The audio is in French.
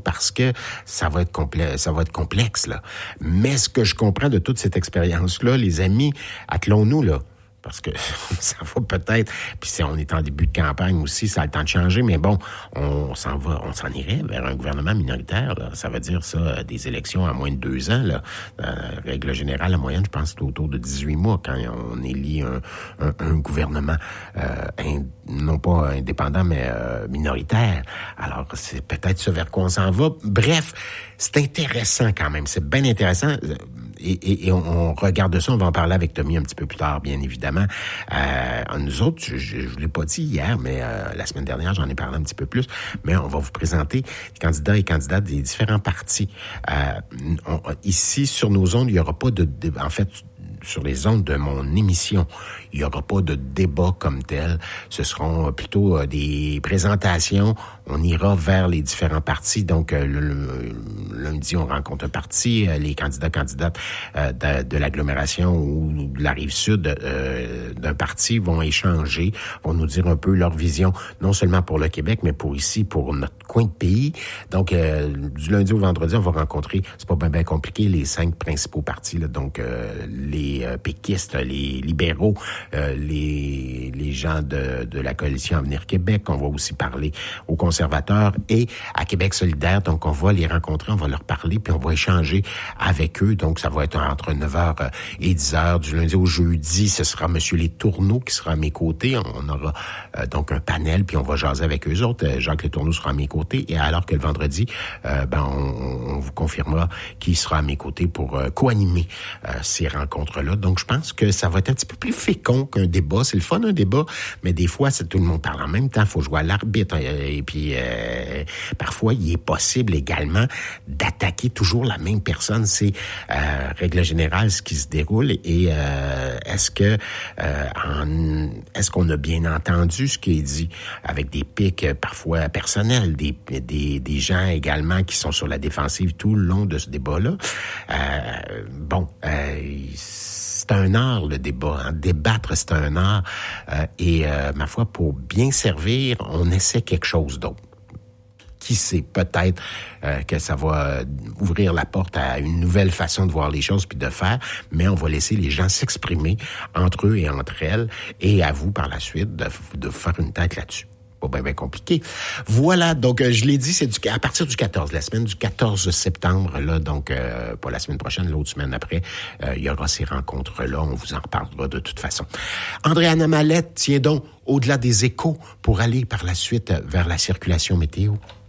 parce que ça va être complexe, là. Mais ce que je comprends de toute cette expérience-là, les amis, attelons-nous, là. Parce que ça va peut-être, puis si on est en début de campagne aussi, ça a le temps de changer, mais bon, on s'en irait vers un gouvernement minoritaire, là. Ça veut dire ça, des élections à moins de 2 ans, là. Règle générale, la moyenne, je pense, c'est autour de 18 mois quand on élit un gouvernement, non pas indépendant, mais minoritaire. Alors, c'est peut-être ce vers quoi on s'en va. Bref, c'est intéressant quand même, c'est bien intéressant. Et on regarde ça, on va en parler avec Tommy un petit peu plus tard, bien évidemment. Nous autres, je vous l'ai pas dit hier, mais la semaine dernière, j'en ai parlé un petit peu plus, mais on va vous présenter les candidats et candidates des différents partis. Ici, sur nos ondes, il n'y aura pas en fait, sur les ondes de mon émission, il n'y aura pas de débat comme tel. Ce seront plutôt des présentations. On ira vers les différents partis. Donc, lundi, on rencontre un parti. Les candidates de l'agglomération ou de la Rive-Sud d'un parti vont échanger, vont nous dire un peu leur vision, non seulement pour le Québec, mais pour ici, pour notre coin de pays. Donc, du lundi au vendredi, on va rencontrer, c'est pas bien compliqué, les 5 principaux partis, là. Donc, les péquistes, les libéraux, les gens de la coalition Avenir Québec. On va aussi parler aux conservateurs et à Québec solidaire. Donc, on va les rencontrer, on va leur parler, puis on va échanger avec eux. Donc, ça va être entre 9h et 10h du lundi au jeudi. Ce sera M. Les Tourneaux qui sera à mes côtés. On aura donc un panel, puis on va jaser avec eux autres. Jacques Les Tourneaux sera à mes côtés. Et alors que le vendredi, on vous confirmera qui sera à mes côtés pour co-animer ces rencontres-là. Donc, je pense que ça va être un petit peu plus fécond qu'un débat. C'est le fun, un débat, mais des fois, c'est tout le monde parle en même temps. Il faut jouer à l'arbitre. Et puis, parfois, il est possible également d'attaquer toujours la même personne. C'est, règle générale, ce qui se déroule. Et est-ce qu'on a bien entendu ce qui est dit avec des pics parfois personnels, des gens également qui sont sur la défensive tout le long de ce débat-là? C'est un art, le débat. Hein. Débattre, c'est un art. Et ma foi, pour bien servir, on essaie quelque chose d'autre. Qui sait, peut-être que ça va ouvrir la porte à une nouvelle façon de voir les choses puis de faire, mais on va laisser les gens s'exprimer entre eux et entre elles, et à vous, par la suite, de faire une tête là-dessus. Pas bien compliqué. Voilà, donc je l'ai dit, c'est à partir du 14, la semaine du 14 septembre, là, donc pas la semaine prochaine, l'autre semaine après, il y aura ces rencontres-là, on vous en reparlera de toute façon. Andréana Mallette, tiens donc, au-delà des échos, pour aller par la suite vers la circulation météo.